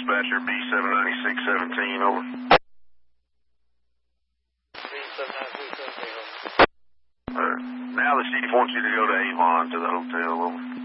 dispatcher, B79617, over. B79617, over. Now the chief wants you to go to Avon to the hotel, over.